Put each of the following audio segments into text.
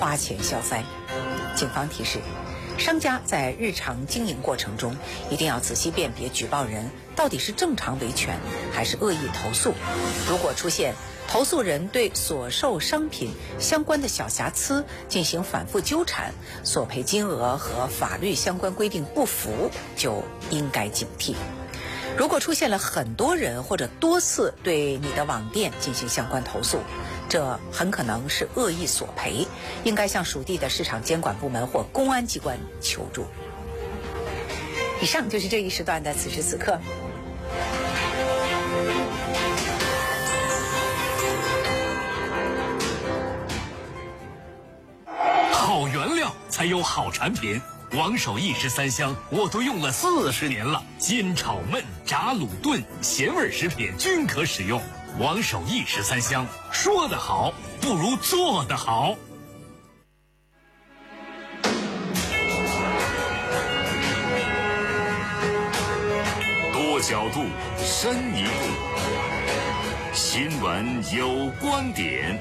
花钱消灾。警方提示，商家在日常经营过程中一定要仔细辨别举报人到底是正常维权还是恶意投诉。如果出现投诉人对所售商品相关的小瑕疵进行反复纠缠，索赔金额和法律相关规定不符，就应该警惕。如果出现了很多人或者多次对你的网店进行相关投诉，这很可能是恶意索赔，应该向属地的市场监管部门或公安机关求助。以上就是这一时段的此时此刻。 好原料才有好产品。王守义13香我都用了40年了，煎炒焖炸卤炖咸味食品均可使用。王守义13香，说得好不如做得好。 多角度，深一步，新闻有观点。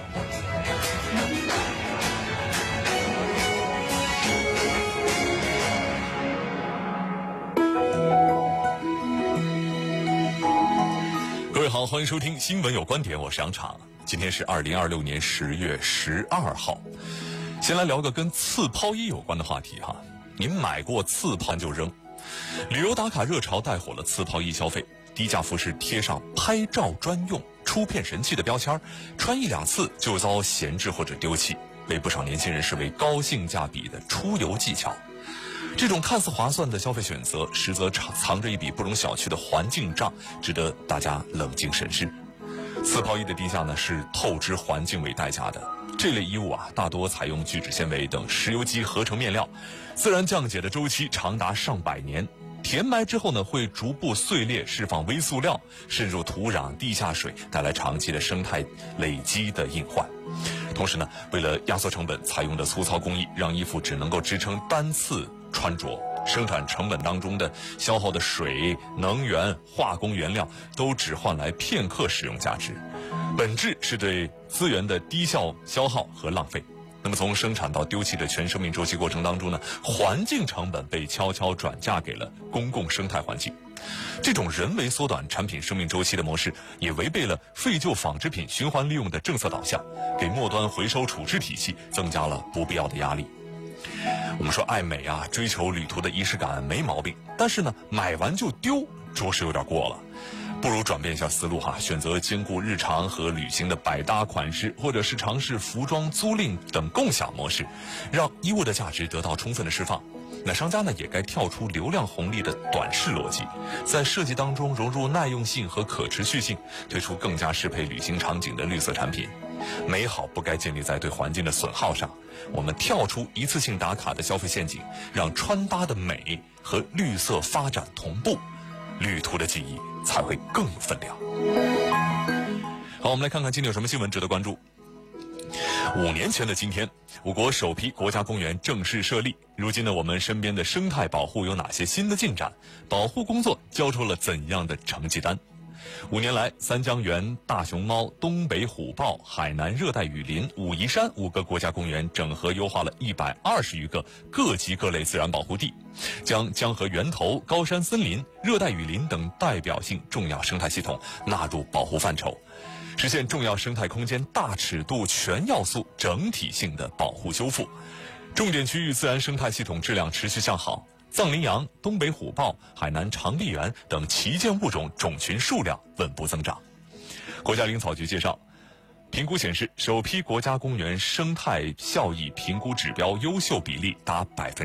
各位好，欢迎收听新闻有观点，我是杨昶。今天是2026年10月12号。先来聊个跟刺泡衣有关的话题哈。您买过刺泡就扔。旅游打卡热潮带火了刺泡衣消费，低价服饰贴上拍照专用、出片神器的标签，穿1-2次就遭闲置或者丢弃，被不少年轻人视为高性价比的出游技巧。这种看似划算的消费选择，实则藏着一笔不容小觑的环境账，值得大家冷静审视。刺泡衣的低价呢，是透支环境为代价的。这类衣物啊，大多采用聚酯纤维等石油基合成面料，自然降解的周期长达上百年。填埋之后呢，会逐步碎裂，释放微塑料，渗入土壤、地下水，带来长期的生态累积的隐患。同时呢，为了压缩成本，采用的粗糙工艺让衣服只能够支撑单次穿着，生产成本当中的消耗的水、能源、化工原料都只换来片刻使用价值，本质是对资源的低效消耗和浪费。那么从生产到丢弃的全生命周期过程当中呢，环境成本被悄悄转嫁给了公共生态环境。这种人为缩短产品生命周期的模式，也违背了废旧纺织品循环利用的政策导向，给末端回收处置体系增加了不必要的压力。我们说爱美啊，追求旅途的仪式感没毛病，但是呢，买完就丢，着实有点过了。不如转变一下思路哈，选择兼顾日常和旅行的百搭款式，或者是尝试服装租赁等共享模式，让衣物的价值得到充分的释放。那商家呢，也该跳出流量红利的短视逻辑，在设计当中融入耐用性和可持续性，推出更加适配旅行场景的绿色产品。美好不该建立在对环境的损耗上，我们跳出一次性打卡的消费陷阱，让穿搭的美和绿色发展同步，旅途的记忆才会更有分量。好，我们来看看今天有什么新闻值得关注。5年前的今天，我国首批国家公园正式设立。如今呢，我们身边的生态保护有哪些新的进展？保护工作交出了怎样的成绩单？5年来，三江源、大熊猫、东北虎豹、海南热带雨林、武夷山5个国家公园整合优化了120余个各级各类自然保护地，将江河源头、高山森林、热带雨林等代表性重要生态系统纳入保护范畴，实现重要生态空间大尺度全要素整体性的保护修复，重点区域自然生态系统质量持续向好。藏羚羊、东北虎豹、海南长臂猿等旗舰物种种群数量稳步增长。国家林草局介绍，评估显示，首批国家公园生态效益评估指标优秀比例达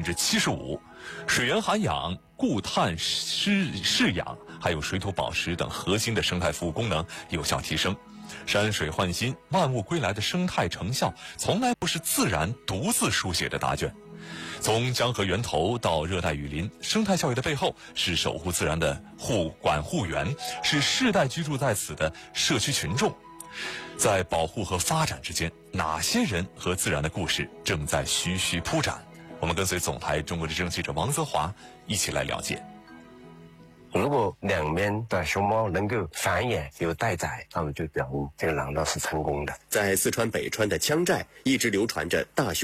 75%，水源涵养、固碳饲养，还有水土保持等核心的生态服务功能有效提升。山水焕新、万物归来的生态成效，从来不是自然独自书写的答卷。从江河源头到热带雨林，生态效益的背后是守护自然的管护员，是世代居住在此的社区群众。在保护和发展之间，哪些人和自然的故事正在徐徐铺展？我们跟随总台中国之声记者王泽华一起来了解。 如果两边的熊猫能够繁衍有待宰，那么就表明这个廊道是成功的。 在四川北川的羌寨，一直流传着大熊